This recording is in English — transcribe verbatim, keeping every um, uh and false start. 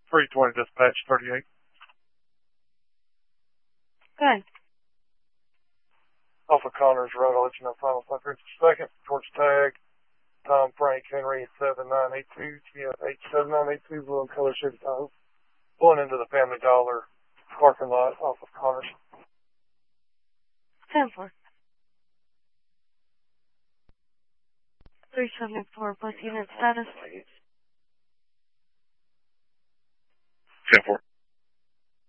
three twenty dispatch thirty-eight. Good. Off of Connors Road, I'll let you know final five second towards tag. Tom Frank Henry seven nine eight two T F H seven nine eight two blue and color Chevy Tahoe. Pulling into the Family Dollar parking lot off of Connors. ten four. three seventy-four, bus unit status. ten four.